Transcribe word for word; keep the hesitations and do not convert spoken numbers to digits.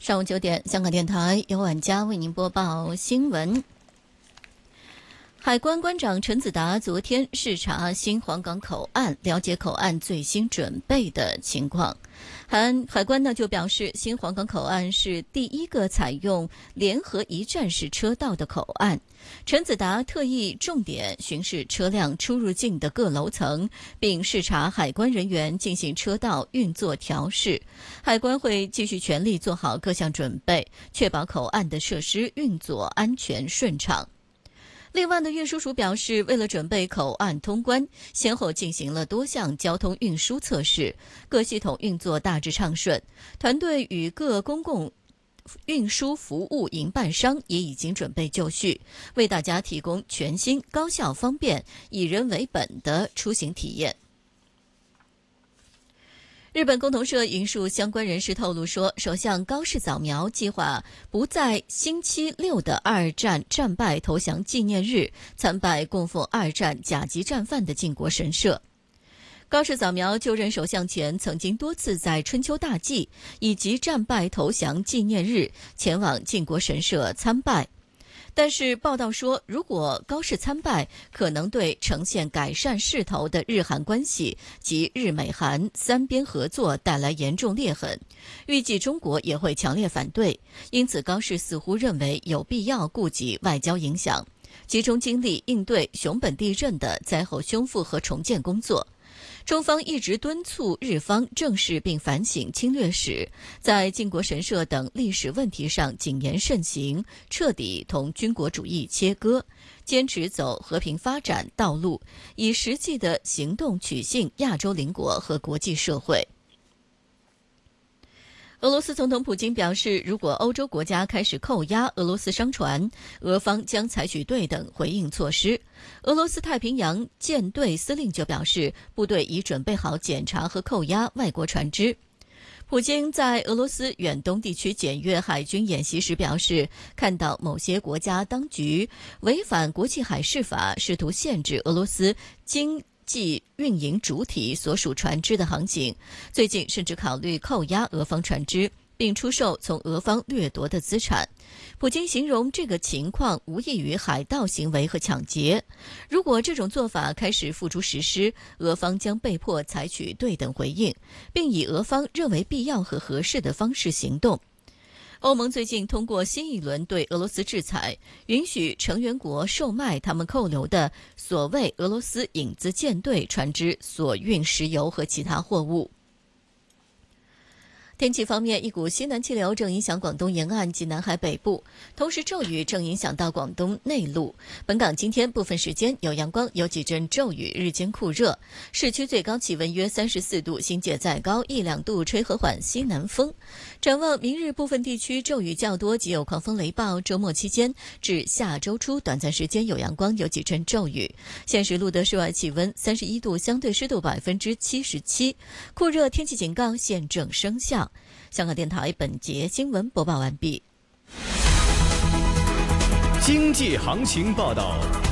上午九点，香港电台由晚佳为您播报新闻。海关关长陈子达昨天视察新皇岗口岸，了解口岸最新准备的情况。海海关呢就表示，新皇岗口岸是第一个采用联合一站式车道的口岸。陈子达特意重点巡视车辆出入境的各楼层，并视察海关人员进行车道运作调试。海关会继续全力做好各项准备，确保口岸的设施运作安全顺畅。另外呢，运输署表示，为了准备口岸通关，先后进行了多项交通运输测试，各系统运作大致畅顺。团队与各公共运输服务营办商也已经准备就绪，为大家提供全新、高效、方便、以人为本的出行体验。日本共同社引述相关人士透露说，首相高市早苗计划不在星期六的二战战败投降纪念日参拜供奉二战甲级战犯的靖国神社。高市早苗就任首相前，曾经多次在春秋大祭以及战败投降纪念日前往靖国神社参拜。但是报道说，如果高市参拜，可能对呈现改善势头的日韩关系及日美韩三边合作带来严重裂痕，预计中国也会强烈反对。因此，高市似乎认为有必要顾及外交影响，集中精力应对熊本地震的灾后修复和重建工作。中方一直敦促日方正视并反省侵略史，在靖国神社等历史问题上谨言慎行，彻底同军国主义切割，坚持走和平发展道路，以实际的行动取信亚洲邻国和国际社会。俄罗斯总统普京表示，如果欧洲国家开始扣押俄罗斯商船，俄方将采取对等回应措施。俄罗斯太平洋舰队司令就表示，部队已准备好检查和扣押外国船只。普京在俄罗斯远东地区检阅海军演习时表示，看到某些国家当局违反国际海事法，试图限制俄罗斯经即运营主体所属船只的航行，最近甚至考虑扣押俄方船只，并出售从俄方掠夺的资产。普京形容这个情况无异于海盗行为和抢劫。如果这种做法开始付诸实施，俄方将被迫采取对等回应，并以俄方认为必要和合适的方式行动。欧盟最近通过新一轮对俄罗斯制裁，允许成员国售卖他们扣留的所谓俄罗斯影子舰队船只所运石油和其他货物。天气方面，一股西南气流正影响广东沿岸及南海北部，同时骤雨正影响到广东内陆。本港今天部分时间有阳光，有几阵骤雨，日间酷热，市区最高气温约三十四度，新界再高一两度，吹和缓西南风。展望明日部分地区骤雨较多，及有狂风雷暴，周末期间至下周初短暂时间有阳光，有几阵骤雨。现时录得室外气温三十一度，相对湿度百分之七十七，酷热天气警告现正生效。香港电台本节新闻播报完毕。 经济行情报道。